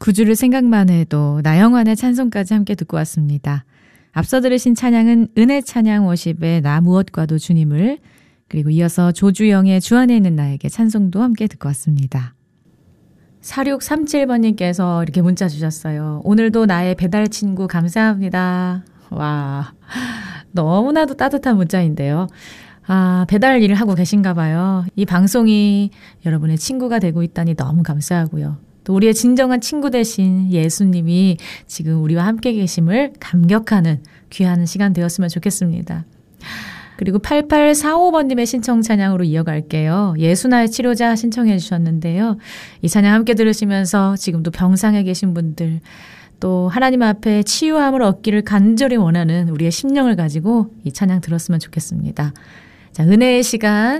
구주를 생각만 해도 나영환의 찬송까지 함께 듣고 왔습니다. 앞서 들으신 찬양은 은혜 찬양 워십의 나 무엇과도 주님을, 그리고 이어서 조주영의 주 안에 있는 나에게 찬송도 함께 듣고 왔습니다. 4637번님께서 이렇게 문자 주셨어요. 오늘도 나의 배달 친구 감사합니다. 와, 너무나도 따뜻한 문자인데요. 아, 배달 일을 하고 계신가 봐요. 이 방송이 여러분의 친구가 되고 있다니 너무 감사하고요. 또 우리의 진정한 친구 되신 예수님이 지금 우리와 함께 계심을 감격하는 귀한 시간 되었으면 좋겠습니다. 그리고 8845번님의 신청 찬양으로 이어갈게요. 예수나의 치료자 신청해 주셨는데요. 이 찬양 함께 들으시면서 지금도 병상에 계신 분들, 또 하나님 앞에 치유함을 얻기를 간절히 원하는 우리의 심령을 가지고 이 찬양 들었으면 좋겠습니다. 자, 은혜의 시간